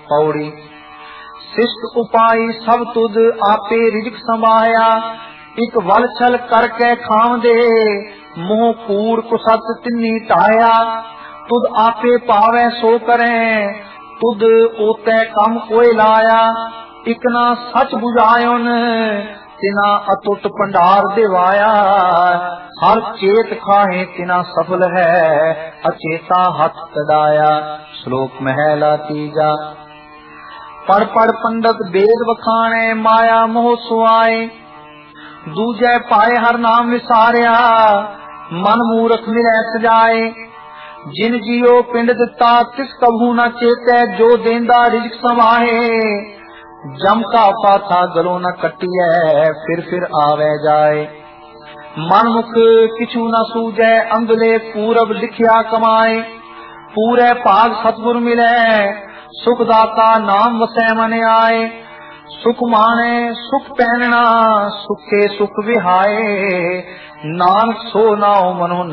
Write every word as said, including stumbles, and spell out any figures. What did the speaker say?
पौड़ी। शिष्ट उपाई सब तुद आपे रिजक समाया, एक वल छल करके खावदे मोह कूड़ कुसत तिन्नी टाया। तुद आपे पावे सो करें, तुद ओते कम कोई लाया। इकना सच बुझायोन तिना अतुट भंडार दिवाया। हर चेत खाहे तिना सफल है, अचेता हथ तड़ाया। श्लोक महला तीजा। पढ़ पढ़ पंडित वेद बखाने, माया मोह सुआए। दूजे पाए हर नाम विसारिया, मन मूर्ख मिलै सजाए। जिन जियो पिंड दिता तिस कभू न चेतै, जो देंदा रिजक समाहे। जम का पाथा गलो न कटिए, फिर फिर आवे जाए। मन मुख किछु न सूझे, अंगले पूरब लिखिया कमाए। पूरे भाग सतगुर मिले, सुखदाता नाम वसै मन आए। सुख माने सुख पहनना, सुखे सुख विहाए। नानक सो नाओ मनो